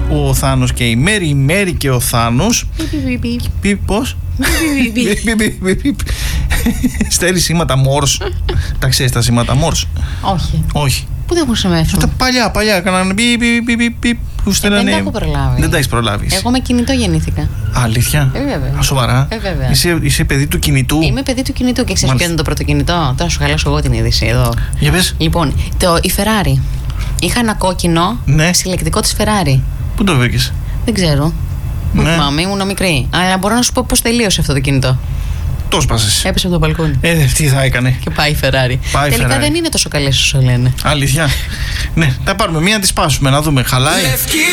ο Θάνος και η Μέρη, η Μέρη και ο Θάνος. Πώς? Στέλνει σήματα Morse. Τα ξέρεις τα σήματα Morse? Όχι. Πού δεν έχουν μέσω? Τα παλιά έκαναν που στέλνανε. Δεν τα έχω προλάβει. Δεν τα έχεις προλάβει. Εγώ με κινητό γεννήθηκα. Αλήθεια? Βέβαια. Σοβαρά? Βέβαια. Είσαι παιδί του κινητού? Είμαι παιδί του κινητού και ξέρεις ποιο είναι το πρώτο κινητό? Τώρα σου χαλάσω εγώ την είδηση εδώ. Για πες. Λοιπόν, η Ferrari. Είχα ένα κόκκινο συλλεκτικό της Ferrari. Πού το βρήκες? Δεν ξέρω. Πού θυμάμαι, ήμουν μικρή. Αλλά μπορώ να σου πω πώς τελείωσε αυτό το κινητό. Το σπάσες? Έπεσε από το μπαλκόνι. Τι θα έκανε? Και πάει η Ferrari. Τελικά Ferrari. δεν είναι τόσο καλές όσο λένε. Αλήθεια? Ναι, θα πάρουμε μία να τη σπάσουμε, να δούμε. Χαλάει?